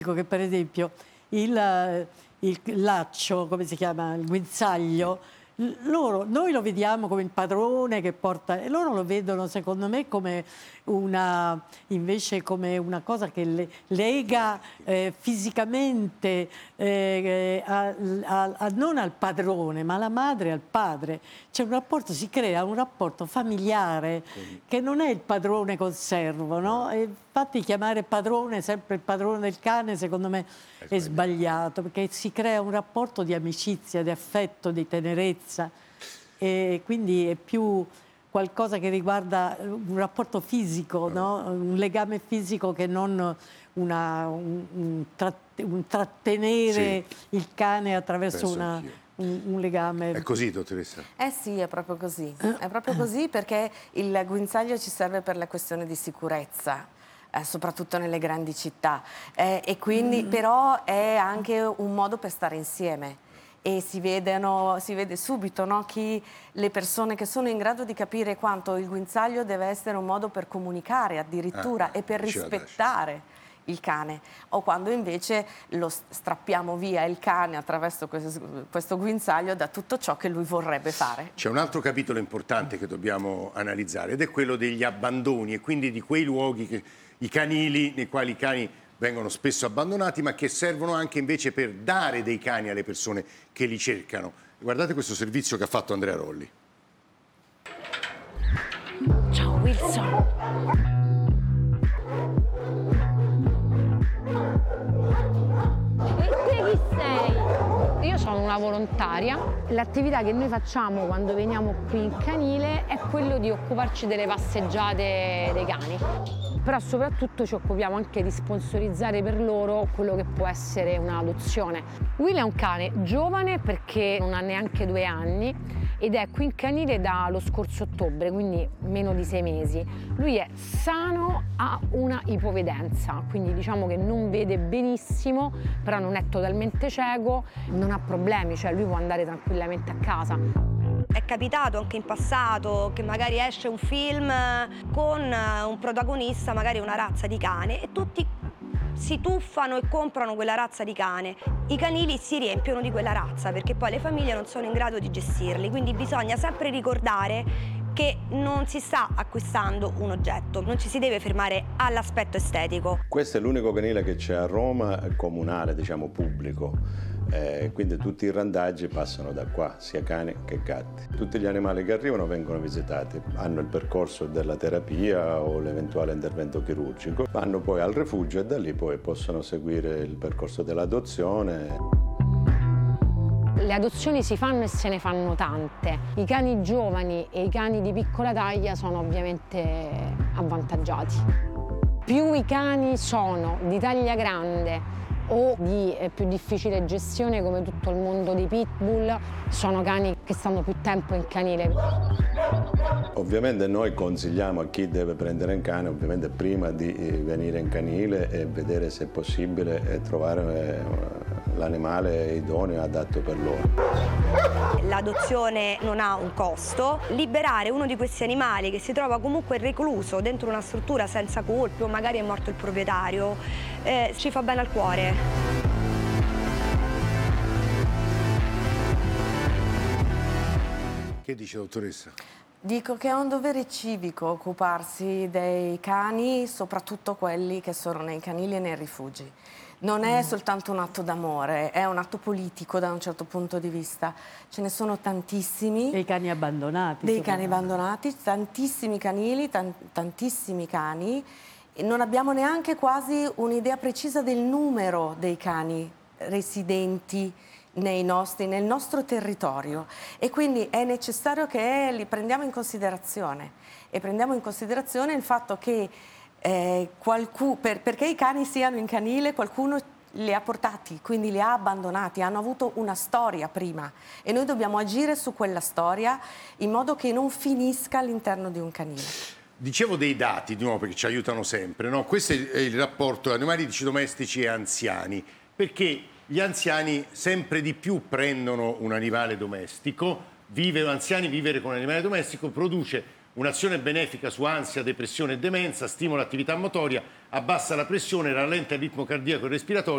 Che per esempio il laccio, come si chiama, il guinzaglio, noi lo vediamo come il padrone che porta, e loro lo vedono secondo me come invece come una cosa che lega fisicamente non al padrone, ma alla madre e al padre. C'è un rapporto, si crea un rapporto familiare che non è il padrone col servo, no? E infatti chiamare padrone sempre il padrone del cane secondo me è sbagliato, perché si crea un rapporto di amicizia, di affetto, di tenerezza, e quindi è più qualcosa che riguarda un rapporto fisico, no? Un legame fisico che non un trattenere il cane attraverso un legame. È così, dottoressa? Sì, è proprio così. È proprio così, perché il guinzaglio ci serve per la questione di sicurezza. Soprattutto nelle grandi città, e quindi però è anche un modo per stare insieme, e si vede subito, no, le persone che sono in grado di capire quanto il guinzaglio deve essere un modo per comunicare addirittura e per rispettare il cane, o quando invece lo strappiamo via il cane attraverso questo guinzaglio da tutto ciò che lui vorrebbe fare. C'è un altro capitolo importante che dobbiamo analizzare, ed è quello degli abbandoni, e quindi di quei luoghi i canili, nei quali i cani vengono spesso abbandonati, ma che servono anche invece per dare dei cani alle persone che li cercano. Guardate questo servizio che ha fatto Andrea Rolli. Ciao Wilson. Chi sei? Io sono una volontaria. L'attività che noi facciamo quando veniamo qui in canile è quello di occuparci delle passeggiate dei cani. Però soprattutto ci occupiamo anche di sponsorizzare per loro quello che può essere un'adozione. Will è un cane giovane perché non ha neanche 2 anni ed è qui in canile dallo scorso ottobre, quindi meno di 6 mesi. Lui è sano, ha una ipovedenza, quindi diciamo che non vede benissimo, però non è totalmente cieco, non ha problemi, cioè lui può andare tranquillamente a casa. È capitato anche in passato che magari esce un film con un protagonista, magari una razza di cane, e tutti si tuffano e comprano quella razza di cane. I canili si riempiono di quella razza perché poi le famiglie non sono in grado di gestirli, quindi bisogna sempre ricordare che non si sta acquistando un oggetto, non ci si deve fermare all'aspetto estetico. Questo è l'unico canile che c'è a Roma, comunale, diciamo pubblico. Quindi tutti i randaggi passano da qua, sia cani che gatti. Tutti gli animali che arrivano vengono visitati, hanno il percorso della terapia o l'eventuale intervento chirurgico, vanno poi al rifugio e da lì poi possono seguire il percorso dell'adozione. Le adozioni si fanno e se ne fanno tante. I cani giovani e i cani di piccola taglia sono ovviamente avvantaggiati. Più i cani sono di taglia grande o di più difficile gestione, come tutto il mondo dei pitbull, sono cani che stanno più tempo in canile. Ovviamente noi consigliamo a chi deve prendere un cane, ovviamente prima di venire in canile e vedere se è possibile trovare l'animale idoneo, adatto per loro. L'adozione non ha un costo. Liberare uno di questi animali che si trova comunque recluso dentro una struttura senza colpi o magari è morto il proprietario, ci fa bene al cuore. Che dice, dottoressa? Dico che è un dovere civico occuparsi dei cani, soprattutto quelli che sono nei canili e nei rifugi. Non è soltanto un atto d'amore, è un atto politico da un certo punto di vista. Ce ne sono tantissimi. Dei cani abbandonati. Dei cani abbandonati, tantissimi canili, tantissimi cani. E non abbiamo neanche quasi un'idea precisa del numero dei cani residenti nel nostro territorio, e quindi è necessario che li prendiamo in considerazione, e prendiamo in considerazione il fatto che perché i cani siano in canile qualcuno li ha portati, quindi li ha abbandonati, hanno avuto una storia prima e noi dobbiamo agire su quella storia in modo che non finisca all'interno di un canile. Dicevo dei dati, di nuovo, perché ci aiutano sempre, no? Questo è il rapporto animali domestici e anziani, perché gli anziani sempre di più prendono un animale domestico, anziani vivere con un animale domestico produce un'azione benefica su ansia, depressione e demenza, stimola l'attività motoria, abbassa la pressione, rallenta il ritmo cardiaco e respiratorio,